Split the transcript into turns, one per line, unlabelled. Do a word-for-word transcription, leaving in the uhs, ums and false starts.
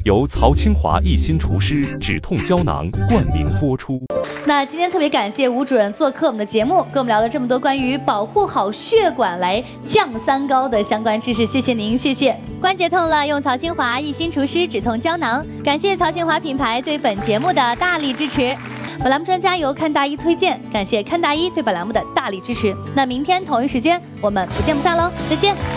由曹清华一心厨师止痛胶囊冠名播出。
那今天特别感谢吴主任做客我们的节目，跟我们聊了这么多关于保护好血管来降三高的相关知识，谢谢您，谢谢。
关节痛了，用曹清华一心厨师止痛胶囊。感谢曹清华品牌对本节目的大力支持。本栏目专家由看大医推荐，感谢看大医对本栏目的大力支持。那明天同一时间我们不见不散喽，再见。